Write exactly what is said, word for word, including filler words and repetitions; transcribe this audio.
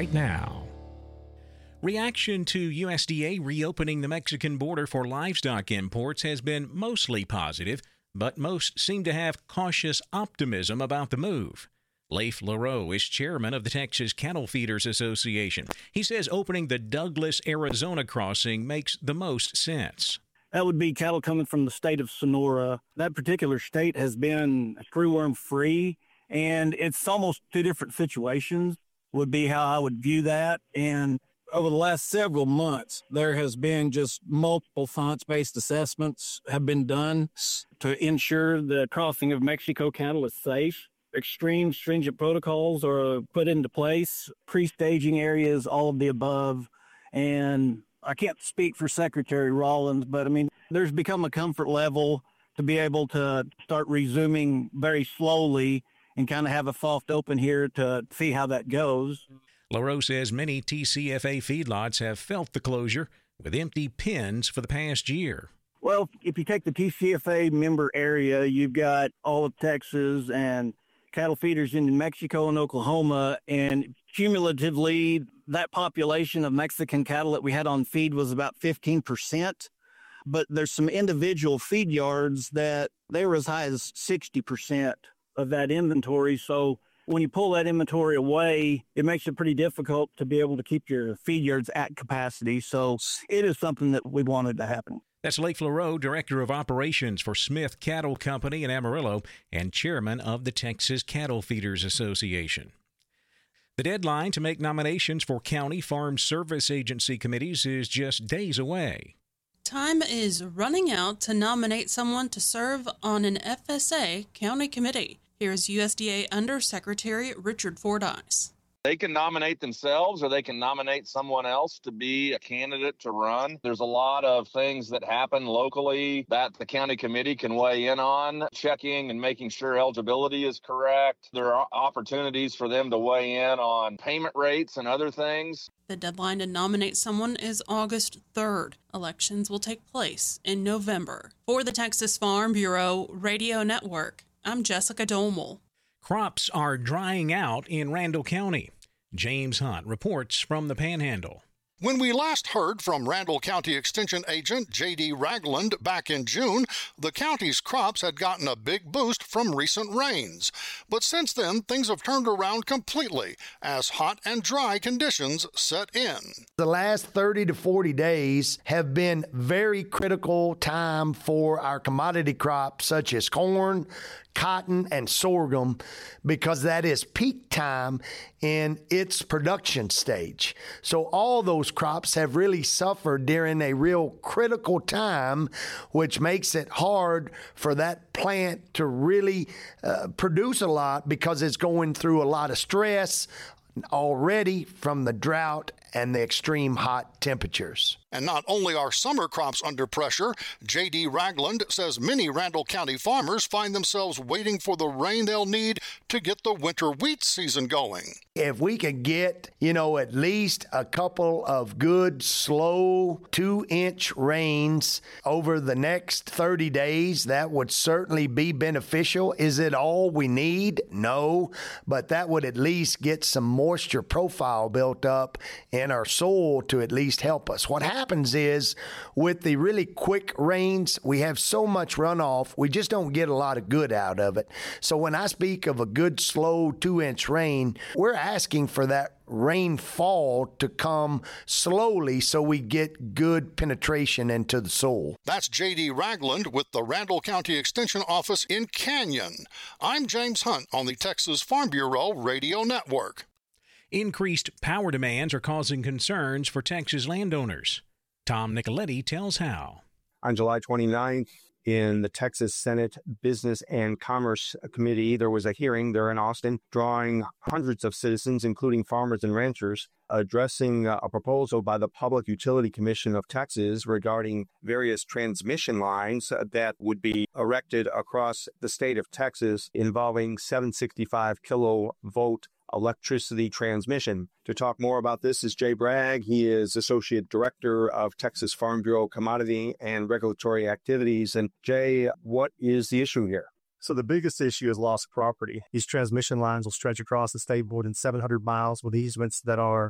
right now. Reaction to U S D A reopening the Mexican border for livestock imports has been mostly positive, but most seem to have cautious optimism about the move. Leif LaRoe is chairman of the Texas Cattle Feeders Association. He says opening the Douglas, Arizona crossing makes the most sense. That would be cattle coming from the state of Sonora. That particular state has been screwworm free, and it's almost two different situations would be how I would view that. And over the last several months, there has been just multiple science-based assessments have been done to ensure the crossing of Mexico cattle is safe. Extreme stringent protocols are put into place, pre-staging areas, all of the above. And I can't speak for Secretary Rollins, but I mean, there's become a comfort level to be able to start resuming very slowly and kind of have a soft open here to see how that goes. LaRoe says many T C F A feedlots have felt the closure with empty pens for the past year. Well, if you take the T C F A member area, you've got all of Texas and cattle feeders in New Mexico and Oklahoma, and cumulatively, that population of Mexican cattle that we had on feed was about fifteen percent. But there's some individual feed yards that they were as high as sixty percent of that inventory. So when you pull that inventory away, it makes it pretty difficult to be able to keep your feed yards at capacity. So it is something that we wanted to happen. That's Leif LaRoe, Director of Operations for Smith Cattle Company in Amarillo and Chairman of the Texas Cattle Feeders Association. The deadline to make nominations for county farm service agency committees is just days away. Time is running out to nominate someone to serve on an F S A county committee. Here's U S D A Undersecretary Richard Fordyce. They can nominate themselves or they can nominate someone else to be a candidate to run. There's a lot of things that happen locally that the county committee can weigh in on, checking and making sure eligibility is correct. There are opportunities for them to weigh in on payment rates and other things. The deadline to nominate someone is August third. Elections will take place in November. For the Texas Farm Bureau Radio Network, I'm Jessica Domel. Crops are drying out in Randall County. James Hunt reports from the Panhandle. When we last heard from Randall County Extension Agent J D Ragland back in June, the county's crops had gotten a big boost from recent rains. But since then, things have turned around completely as hot and dry conditions set in. The last thirty to forty days have been very critical time for our commodity crops such as corn, cotton, and sorghum, because that is peak time in its production stage. So all those crops have really suffered during a real critical time, which makes it hard for that plant to really uh, produce a lot because it's going through a lot of stress already from the drought and the extreme hot temperatures. And not only are summer crops under pressure, J D Ragland says many Randall County farmers find themselves waiting for the rain they'll need to get the winter wheat season going. If we could get, you know, at least a couple of good, slow two-inch rains over the next thirty days, that would certainly be beneficial. Is it all we need? No, but that would at least get some moisture profile built up in our soil to at least help us. What happens is with the really quick rains, we have so much runoff, we just don't get a lot of good out of it. So when I speak of a good, slow two-inch rain, we're asking for that rainfall to come slowly so we get good penetration into the soil. That's J D Ragland with the Randall County Extension Office in Canyon. I'm James Hunt on the Texas Farm Bureau Radio Network. Increased power demands are causing concerns for Texas landowners. Tom Nicoletti tells how. On July twenty-ninth, in the Texas Senate Business and Commerce Committee, there was a hearing there in Austin drawing hundreds of citizens, including farmers and ranchers, addressing a proposal by the Public Utility Commission of Texas regarding various transmission lines that would be erected across the state of Texas involving seven sixty-five kilovolt electricity transmission. To talk more about this is Jay Bragg. He is Associate Director of Texas Farm Bureau Commodity and Regulatory Activities. And Jay, what is the issue here? So the biggest issue is loss of property. These transmission lines will stretch across the state more than seven hundred miles with easements that are